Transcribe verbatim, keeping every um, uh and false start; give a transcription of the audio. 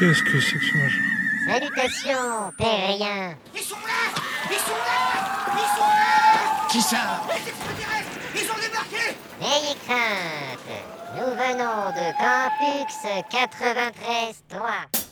Qu'est-ce que c'est que ce machin? Salutations, terriens. Ils sont là! Ils sont là! Ils sont là! Qui ça? Les extraterrestres! Ils ont débarqué! N'ayez crainte, nous venons de Campus quatre-vingt-treize trois.